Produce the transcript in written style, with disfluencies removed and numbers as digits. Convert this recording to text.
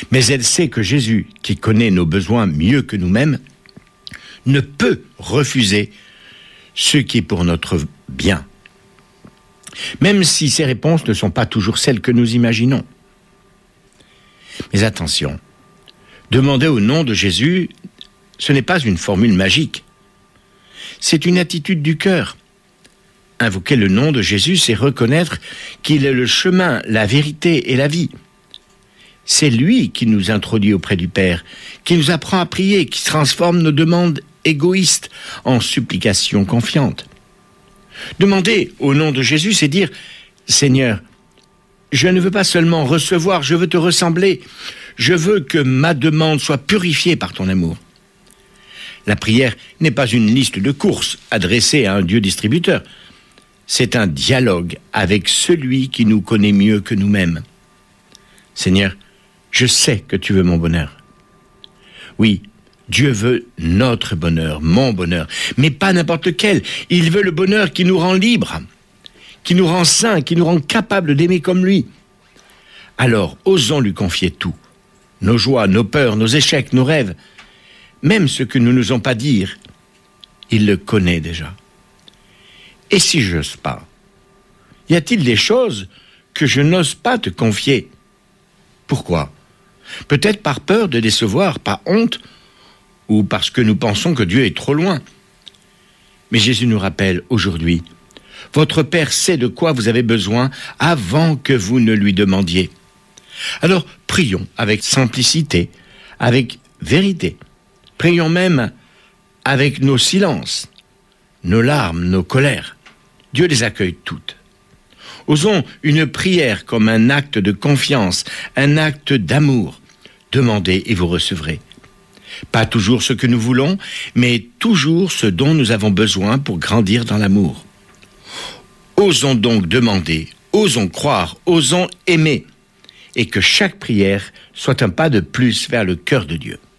Mais elle sait que Jésus, qui connaît nos besoins mieux que nous-mêmes, ne peut refuser ce qui est pour notre bien. Même si ces réponses ne sont pas toujours celles que nous imaginons. Mais attention, demander au nom de Jésus, ce n'est pas une formule magique. C'est une attitude du cœur. Invoquer le nom de Jésus, c'est reconnaître qu'il est le chemin, la vérité et la vie. C'est lui qui nous introduit auprès du Père, qui nous apprend à prier, qui transforme nos demandes égoïstes en supplications confiantes. Demander au nom de Jésus, c'est dire « Seigneur, je ne veux pas seulement recevoir, je veux te ressembler. Je veux que ma demande soit purifiée par ton amour. » La prière n'est pas une liste de courses adressée à un Dieu distributeur. C'est un dialogue avec celui qui nous connaît mieux que nous-mêmes. Seigneur, je sais que tu veux mon bonheur. Oui, Dieu veut notre bonheur, mon bonheur, mais pas n'importe lequel. Il veut le bonheur qui nous rend libres, qui nous rend saints, qui nous rend capables d'aimer comme lui. Alors, osons lui confier tout. Nos joies, nos peurs, nos échecs, nos rêves, même ce que nous n'osons pas dire, il le connaît déjà. Et si je n'ose pas? Y a-t-il des choses que je n'ose pas te confier? Pourquoi? Peut-être par peur de décevoir, par honte, ou parce que nous pensons que Dieu est trop loin. Mais Jésus nous rappelle aujourd'hui, votre Père sait de quoi vous avez besoin avant que vous ne lui demandiez. Alors prions avec simplicité, avec vérité. Prions même avec nos silences, nos larmes, nos colères. Dieu les accueille toutes. Osons une prière comme un acte de confiance, un acte d'amour. Demandez et vous recevrez. Pas toujours ce que nous voulons, mais toujours ce dont nous avons besoin pour grandir dans l'amour. Osons donc demander, osons croire, osons aimer, et que chaque prière soit un pas de plus vers le cœur de Dieu.